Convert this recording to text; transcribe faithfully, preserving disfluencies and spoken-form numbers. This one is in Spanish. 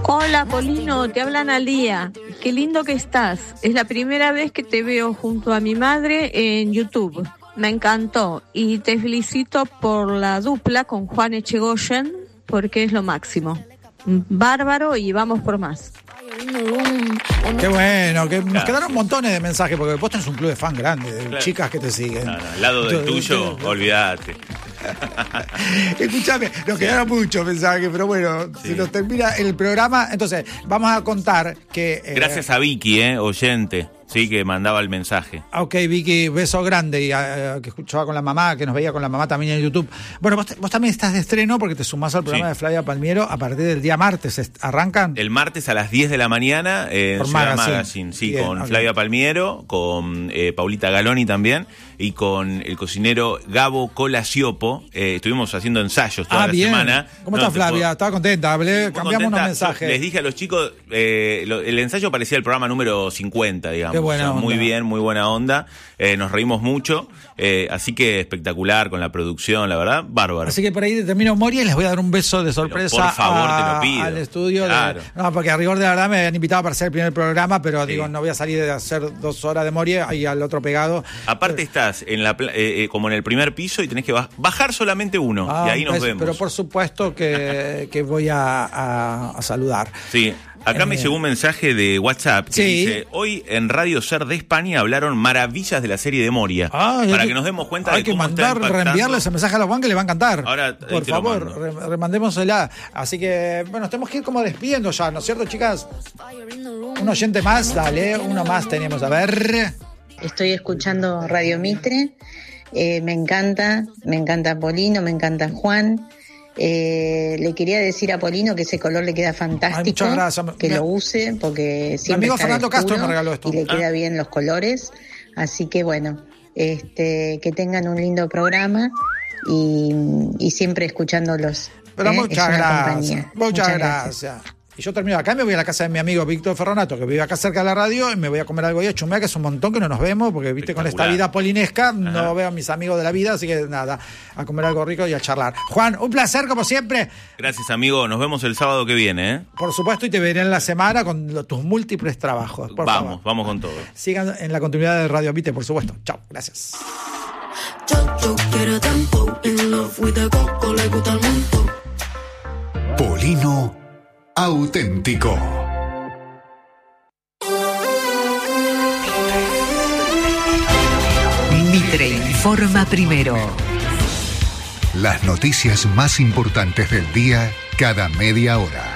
Hola, Polino, te hablan al día. Qué lindo que estás. Es la primera vez que te veo junto a mi madre en YouTube. Me encantó y te felicito por la dupla con Juan Echegoyen porque es lo máximo. Bárbaro y vamos por más. Qué bueno, que nos quedaron montones de mensajes porque vos tenés un club de fan grande, de claro. chicas que te siguen. No, no, al lado del Entonces, tuyo, te... olvídate. Escúchame, nos sí. quedaron muchos mensajes, pero bueno, sí. se nos termina el programa. Entonces, vamos a contar que... Eh, Gracias a Vicky, eh, oyente. Sí, que mandaba el mensaje. Ok, Vicky, beso grande. Y uh, que escuchaba con la mamá, que nos veía con la mamá también en YouTube. Bueno, vos, vos también estás de estreno porque te sumás al programa sí. de Flavia Palmiero a partir del día martes. ¿Arrancan? El martes a las diez de la mañana eh, en Ciudad Magazine. Magazine. Sí, Bien, con okay. Flavia Palmiero, con eh, Paulita Galoni también y con el cocinero Gabo Colasiopo. Eh, estuvimos haciendo ensayos toda ah, la bien. semana. ¿Cómo no, está Flavia? Puedo... Estaba contenta. Hablé, cambiamos contenta. unos mensajes. Les dije a los chicos, eh, lo, el ensayo parecía el programa número cincuenta, digamos. Qué buena o sea, onda. Muy bien, muy buena onda. Eh, nos reímos mucho. Eh, así que espectacular con la producción, la verdad, bárbaro. Así que por ahí termino Moria y les voy a dar un beso de sorpresa. Pero por favor, a, te lo pido. Al estudio. Claro. De, no, porque a rigor de la verdad me habían invitado para hacer el primer programa, pero sí. digo, no voy a salir de hacer dos horas de Moria y al otro pegado. Aparte eh, estás en la eh, como en el primer piso y tenés que bajar solamente uno. Ah, y ahí nos pues, vemos. Pero por supuesto que, que voy a, a, a saludar. Sí. Acá eh, me llegó un mensaje de WhatsApp que sí. dice: hoy en Radio Ser de España hablaron maravillas de la serie de Moria. Ah, para que, que nos demos cuenta de cómo está impactando. Hay que mandar, reenviarle ese mensaje a la Juan que le va a encantar. Ahora, por favor, re, remandémosela. Así que, bueno, tenemos que ir como despidiendo ya, ¿no es cierto, chicas? Un oyente más, dale, uno más tenemos, a ver. Estoy escuchando Radio Mitre, eh, me encanta, me encanta Polino, me encanta Juan. Eh, le quería decir a Polino que ese color le queda fantástico. Ay, que me... lo use porque siempre mi amigo está Fernando Castro me regaló esto y le queda ah. bien los colores, así que bueno, este, que tengan un lindo programa y, y siempre escuchándolos. Pero ¿eh? muchas gracias, muchas, muchas gracias. gracias. Y yo termino acá, me voy a la casa de mi amigo Víctor Ferronato, que vive acá cerca de la radio, y me voy a comer algo y a chumear, que es un montón que no nos vemos, porque viste con esta vida polinesca, Ajá. no veo a mis amigos de la vida, así que nada, a comer algo rico y a charlar. Juan, un placer como siempre. Gracias, amigo, nos vemos el sábado que viene, ¿eh? Por supuesto, y te veré en la semana con lo, tus múltiples trabajos. Por vamos, favor. vamos con todo. Sigan en la continuidad de Radio Vite, por supuesto. Chao, gracias. Polino auténtico. Mitre informa primero. Las noticias más importantes del día cada media hora.